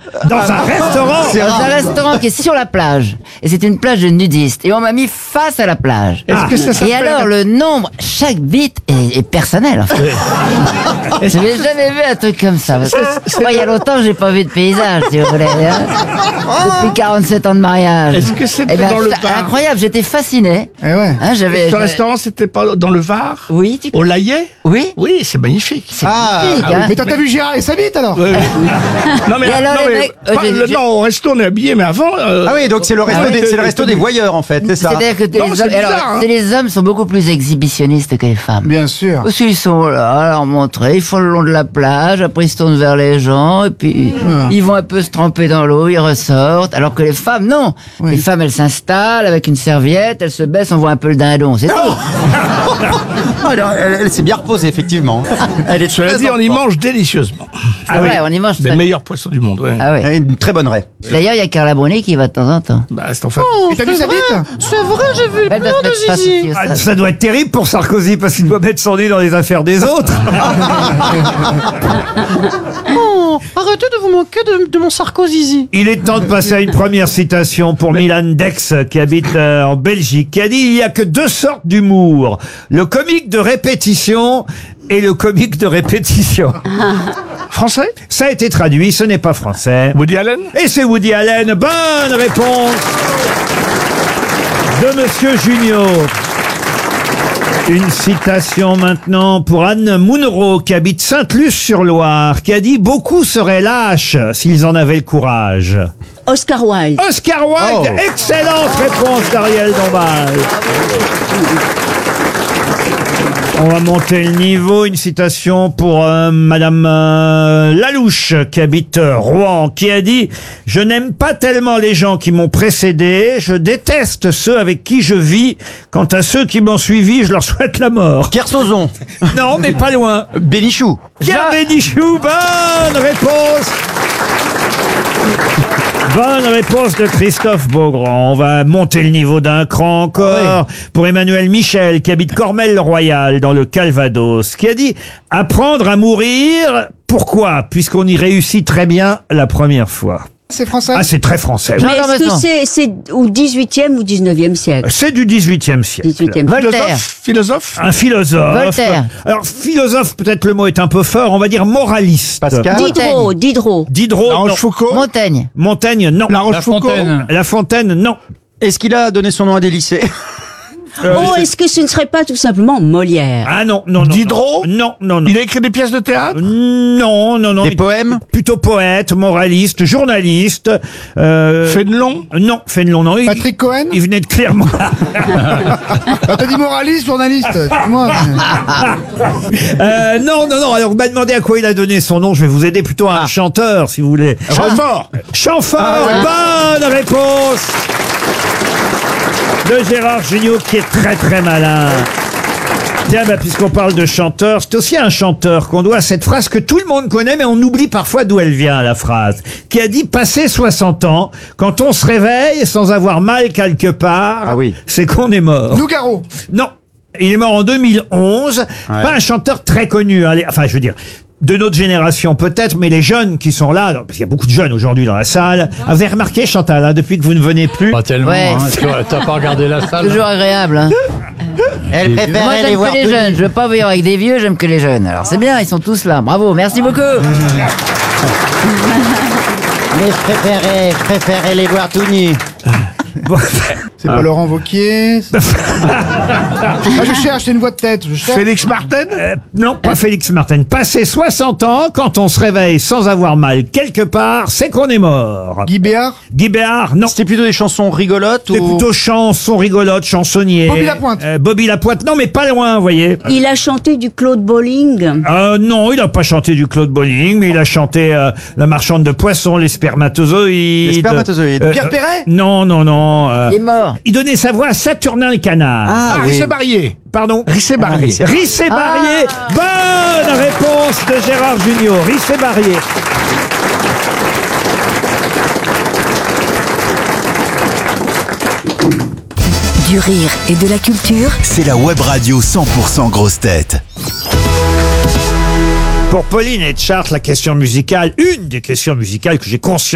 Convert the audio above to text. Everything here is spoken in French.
Dans un restaurant. Dans un restaurant qui est sur la plage. Et c'est une plage de nudistes. Et on m'a mis face à la plage. Est-ce que ça Et s'appelle... alors, le nombre, chaque bite est personnel. En fait. Je n'ai jamais vu un truc comme ça. Parce que, moi, il y a longtemps, j'ai pas vu de paysage, si vous voulez. Hein. Depuis 47 ans de mariage. Est-ce que c'était dans le Var? Incroyable, j'étais fasciné. Eh ouais. Hein, Ce restaurant, c'était pas dans le Var? Oui, Au Layet? Oui. Oui, c'est magnifique. C'est magnifique, hein. Mais t'as vu Gérard et sa bite alors? Oui. Non mais, Et alors, les mecs, non, au resto on est habillé, mais avant. Ah oui, donc c'est le resto des voyeurs en fait, c'est ça. C'est-à-dire que Non, les c'est hommes, bizarre, alors, hein. les hommes sont beaucoup plus exhibitionnistes que les femmes. Bien sûr. Parce qu'ils sont là, à leur montrer, ils font le long de la plage, après ils se tournent vers les gens, et puis ils vont un peu se tremper dans l'eau, ils ressortent, alors que les femmes, non. Oui. Les femmes, elles s'installent avec une serviette, elles se baissent, on voit un peu le dindon, c'est tout. Ah, non, elle s'est bien reposée effectivement. Elle est Cela très dit, on y en forme. mange délicieusement. Ah ouais, on y mange Des ça. meilleurs poissons du monde, ouais. Ah ouais. Elle a une très bonne raie. D'ailleurs, il y a Carla Bruni qui va de temps en temps. Bah, c'est enfin. Et t'as vu sa bite? C'est vrai, j'ai vu Elle doit se mettre face aussi au Ah, stade. ça doit être terrible pour Sarkozy parce qu'il doit mettre son nez dans les affaires des autres. Oh, arrêtez de vous moquer de mon Sarkozy. Il est temps de passer à une première citation pour Milan Dex, qui habite en Belgique, qui a dit « Il n'y a que deux sortes d'humour, le comique de répétition et le comique de répétition. » Français? Ça a été traduit, ce n'est pas français. Woody Allen? Et c'est Woody Allen. Bonne réponse de Monsieur Junio. Une citation maintenant pour Anne Munro, qui habite Sainte-Luce-sur-Loire, qui a dit « Beaucoup seraient lâches s'ils en avaient le courage. » Oscar Wilde. Oscar Wilde, Oh. excellente réponse d'Ariel Dombal. On va monter le niveau. Une citation pour Madame Lalouche, qui habite Rouen, qui a dit « Je n'aime pas tellement les gens qui m'ont précédé, je déteste ceux avec qui je vis. Quant à ceux qui m'ont suivi, je leur souhaite la mort. Kersozon. » Non, mais pas loin. Bénichou. Pierre Bénichou, bonne réponse. Bonne réponse de Christophe Beaugrand. On va monter le niveau d'un cran encore pour Emmanuel Michel, qui habite Cormel-le-Royal dans le Calvados, qui a dit « Apprendre à mourir, pourquoi ? Puisqu'on y réussit très bien la première fois. » C'est français? Ah, c'est très français. Mais Jean est-ce que Dormesson. c'est au 18e ou 19e siècle? C'est du 18e siècle. 18e. Voltaire. Philosophe? Un philosophe. Voltaire. Alors, philosophe, peut-être le mot est un peu fort, on va dire moraliste. Pascal. Diderot. Diderot, La non. Rochefoucauld? Montaigne. Montaigne, non. La Rochefoucauld? La Fontaine, non. Est-ce qu'il a donné son nom à des lycées? Oh, est-ce que ce ne serait pas tout simplement Molière? Ah non, non, non. Diderot? Non, non, non. Il a écrit des pièces de théâtre? Non, non, non. Des poèmes? Plutôt poète, moraliste, journaliste. Fénelon? Non, Fénelon, non. Patrick Cohen? Il venait de Clermont. Ah, t'as dit moraliste, journaliste. Moi. Non, non, non. Alors, vous m'avez demandé à quoi il a donné son nom. Je vais vous aider plutôt à un chanteur, si vous voulez. Chamfort? Chamfort, bonne réponse de Gérard Jugnot, qui est très très malin. Tiens, bah, puisqu'on parle de chanteur, c'est aussi un chanteur qu'on doit cette phrase que tout le monde connaît, mais on oublie parfois d'où elle vient, la phrase, qui a dit « Passé 60 ans, quand on se réveille sans avoir mal quelque part, Ah oui. c'est qu'on est mort. » Nougaro. Non, il est mort en 2011. Pas un chanteur très connu, hein, enfin, je veux dire, de notre génération peut-être, mais les jeunes qui sont là, parce qu'il y a beaucoup de jeunes aujourd'hui dans la salle. Vous avez remarqué, Chantal, hein, depuis que vous ne venez plus, Pas tellement, Ouais. hein. T'as pas regardé la salle? Toujours agréable, hein. Elle Moi, préférait les j'aime voir que les tout jeunes. nus. Je veux pas vivre avec des vieux, j'aime que les jeunes. Alors, c'est bien, ils sont tous là. Bravo, merci beaucoup. Mais je préférais les voir tout nus. C'est pas Laurent Wauquiez. Ah, je cherche, c'est une voix de tête. Je cherche. Félix Martin? non, pas Félix Martin. Passé 60 ans, quand on se réveille sans avoir mal quelque part, c'est qu'on est mort. Guy Béard. Guy Béard, non. C'était plutôt des chansons rigolotes C'est ou... plutôt chanson rigolote, chansonnier. Bobby Lapointe. Bobby Lapointe, non, mais pas loin, vous voyez. Il a chanté du Claude Bolling. Non, il n'a pas chanté du Claude Bolling, mais il a chanté La marchande de poissons, Les spermatozoïdes. Les spermatozoïdes. Pierre Perret. Non, non, non. Il est mort. Il donnait sa voix à Saturnin le canard. Ah oui. Rissé Barrier? Pardon. Rissé Barrier. Rissé Barrier. Bonne réponse de Gérard Jugnot. Rissé Barrier. Du rire et de la culture. C'est la web radio 100% grosse tête. Pour Pauline et Charles, la question musicale, une des questions musicales que j'ai conscience